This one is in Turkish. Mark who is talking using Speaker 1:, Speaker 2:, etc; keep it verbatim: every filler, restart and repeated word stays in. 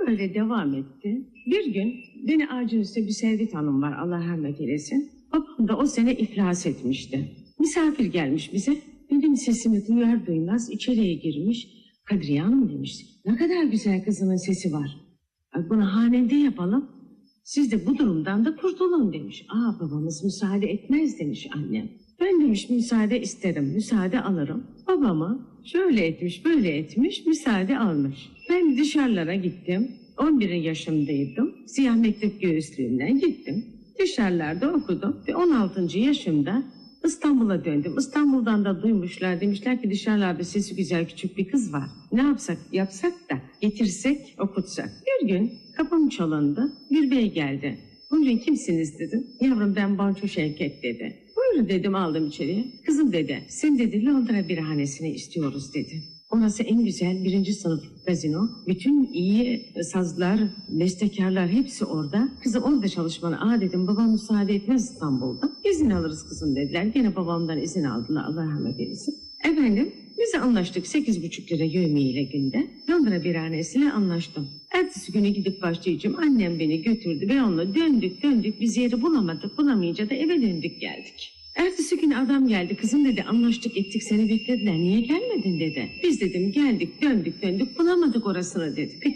Speaker 1: Böyle devam etti. Bir gün beni ağacın üstünde bir Sevdet Hanım var, Allah rahmet eylesin. Babam da o sene iflas etmişti. Misafir gelmiş bize. Benim sesimi duyar duymaz içeriye girmiş. Kadriye Hanım demiş. Ne kadar güzel kızının sesi var. Bunu hanede yapalım. Siz de bu durumdan da kurtulun demiş. Aa, babamız müsaade etmez demiş annem. Ben demiş müsaade isterim, müsaade alırım. Babamı şöyle etmiş, böyle etmiş, müsaade almış. Ben dışarılara gittim. on bir yaşımdaydım. Siyah mektep göğüslüğünden gittim. Dışarılarda okudum ve on altıncı yaşımda İstanbul'a döndüm. İstanbul'dan da duymuşlar, demişler ki dışarılarda sesi güzel küçük bir kız var. Ne yapsak yapsak da getirsek okutsak. Bir gün kapım çalındı. Bir bey geldi. Buyurun, kimsiniz dedim. Yavrum, ben Bonço Şevket dedi. Buyurun dedim, aldım içeriye. Kızım dedi, sen dedi Londra birhanesine istiyoruz dedi. Orası en güzel birinci sınıf gazino. Bütün iyi sazlar, bestekarlar hepsi orada. Kızım orada çalışmanı. Aa dedim, babam müsaade etmez İstanbul'da. İzin alırız kızım dediler. Gene babamdan izin aldılar, Allah rahmet eylesin. Efendim biz anlaştık, sekiz buçuk lira yevmiyeyle günde. Londra birhanesine anlaştım. Ertesi günü gidip başlayacağım. Annem beni götürdü ve onunla döndük döndük. Biz yeri bulamadık. Bulamayınca da eve döndük geldik. Ertesi gün adam geldi. Kızım dedi, anlaştık ettik, seni beklediler. Niye gelmedin dedi. Biz dedim geldik döndük döndük bulamadık orasını dedi. Peki